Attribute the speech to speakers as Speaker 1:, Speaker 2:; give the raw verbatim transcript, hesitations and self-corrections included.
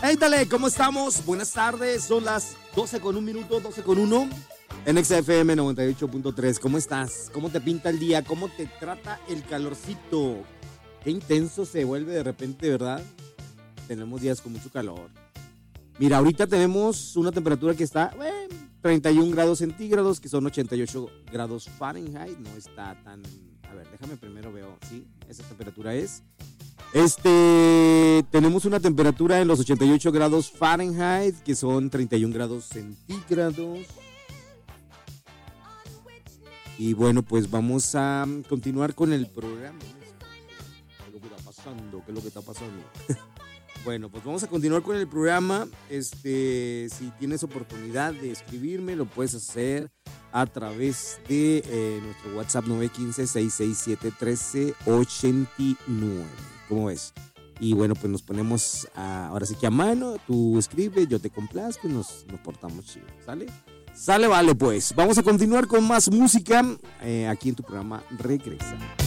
Speaker 1: Hey, dale, ¿cómo estamos? Buenas tardes, son las doce con un minuto, doce con uno en X F M noventa y ocho punto tres. ¿Cómo estás? ¿Cómo te pinta el día? ¿Cómo te trata el calorcito? Qué intenso se vuelve de repente, ¿verdad? Tenemos días con mucho calor. Mira, ahorita tenemos una temperatura que está, bueno, treinta y un grados centígrados, que son ochenta y ocho grados Fahrenheit. No está tan... A ver, déjame primero veo, ¿sí? Esa temperatura es... Este, tenemos una temperatura en los ochenta y ocho grados Fahrenheit, que son treinta y un grados centígrados. Y bueno, pues vamos a continuar con el programa. ¿Qué es lo que está pasando? ¿Qué es lo que está pasando? Bueno, pues vamos a continuar con el programa. Este, si tienes oportunidad de escribirme, lo puedes hacer a través de eh, nuestro WhatsApp nueve uno cinco, seis seis siete, uno tres ocho nueve. ¿Cómo ves? Y bueno, pues nos ponemos a, ahora sí que a mano. Tú escribes, yo te complazco y nos, nos portamos chido. ¿Sale? Sale, vale, pues. Vamos a continuar con más música eh, aquí en tu programa Regresa.